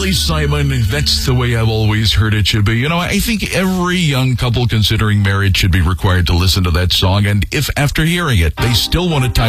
Carly Simon, that's the way I've always heard it should be. You know, I think every young couple considering marriage should be required to listen to that song. And if after hearing it, they still want to tie